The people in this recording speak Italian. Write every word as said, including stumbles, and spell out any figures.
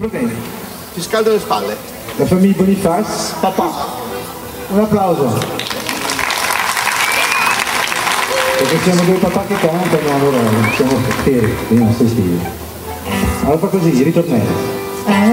problemi. Ti scaldo le spalle. La famiglia Boniface, papà. Un applauso. Perché siamo due papà che cantano, allora siamo fieri dei nostri figli. Allora fa così, ritornello.